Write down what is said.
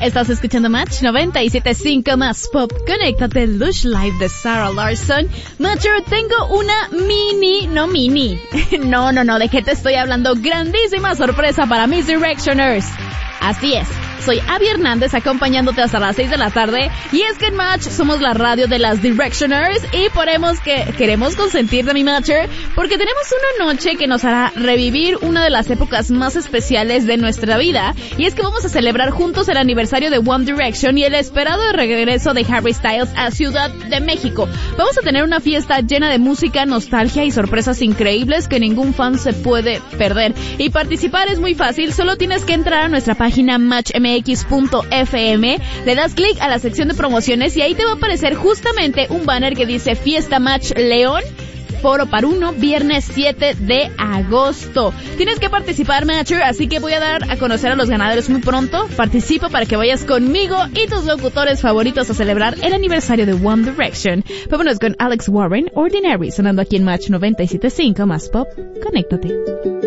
Estás escuchando Match 97.5 más pop. Conéctate, Lush Live de Sarah Larsson. Matcher, tengo una no, ¿de qué te estoy hablando? Grandísima sorpresa para mis Directioners. Así es, soy Abby Hernández acompañándote hasta las 6 de la tarde y es que en Match somos la radio de las Directioners y queremos consentir de mi Matcher porque tenemos una noche que nos hará revivir una de las épocas más especiales de nuestra vida y es que vamos a celebrar juntos el aniversario de One Direction y el esperado regreso de Harry Styles a Ciudad de México. Vamos a tener una fiesta llena de música, nostalgia y sorpresas increíbles que ningún fan se puede perder. Y participar es muy fácil, solo tienes que entrar a nuestra página matchmx.fm, le das clic a la sección de promociones y ahí te va a aparecer justamente un banner que dice Fiesta Match León, Foro para uno, viernes 7 de agosto. Tienes que participar, Matcher, así que voy a dar a conocer a los ganadores muy pronto. Participa para que vayas conmigo y tus locutores favoritos a celebrar el aniversario de One Direction. Vámonos con Alex Warren, Ordinary, sonando aquí en Match 97.5 más pop. Conéctate.